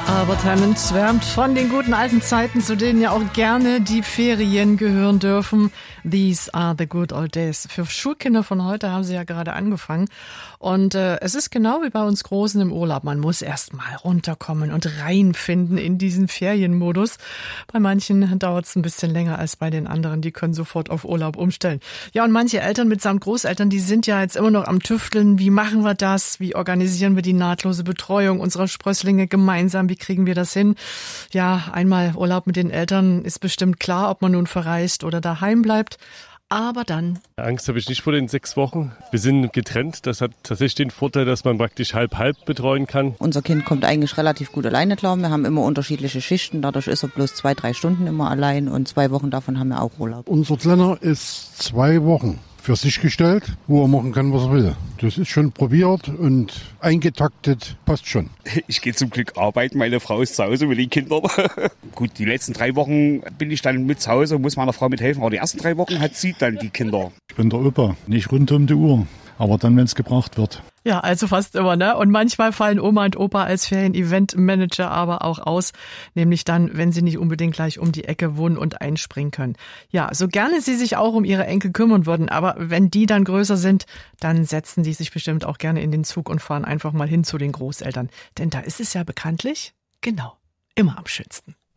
Albert Hammond schwärmt von den guten alten Zeiten, zu denen ja auch gerne die Ferien gehören dürfen. These are the good old days. Für Schulkinder von heute haben sie ja gerade angefangen. Und es ist genau wie bei uns Großen im Urlaub. Man muss erst mal runterkommen und reinfinden in diesen Ferienmodus. Bei manchen dauert es ein bisschen länger als bei den anderen. Die können sofort auf Urlaub umstellen. Ja, und manche Eltern mitsamt Großeltern, die sind ja jetzt immer noch am Tüfteln. Wie machen wir das? Wie organisieren wir die nahtlose Betreuung unserer Sprösslinge gemeinsam? Wie kriegen wir das hin? Ja, einmal Urlaub mit den Eltern ist bestimmt klar, ob man nun verreist oder daheim bleibt. Aber dann... Angst habe ich nicht vor den 6 Wochen. Wir sind getrennt. Das hat tatsächlich den Vorteil, dass man praktisch halb betreuen kann. Unser Kind kommt eigentlich relativ gut alleine klar. Wir haben immer unterschiedliche Schichten. Dadurch ist er bloß 2-3 Stunden immer allein. Und 2 Wochen davon haben wir auch Urlaub. Unser Kleiner ist 2 Wochen für sich gestellt, wo er machen kann, was er will. Das ist schon probiert und eingetaktet, passt schon. Ich gehe zum Glück arbeiten, meine Frau ist zu Hause mit den Kindern. Gut, die letzten 3 Wochen bin ich dann mit zu Hause und muss meiner Frau mithelfen. Aber die ersten 3 Wochen hat sie dann die Kinder. Ich bin der Opa, nicht rund um die Uhr, aber dann, wenn es gebraucht wird. Ja, also fast immer, ne? Und manchmal fallen Oma und Opa als Ferien-Event-Manager aber auch aus, nämlich dann, wenn sie nicht unbedingt gleich um die Ecke wohnen und einspringen können. Ja, so gerne sie sich auch um ihre Enkel kümmern würden, aber wenn die dann größer sind, dann setzen die sich bestimmt auch gerne in den Zug und fahren einfach mal hin zu den Großeltern. Denn da ist es ja bekanntlich, genau, immer am schönsten.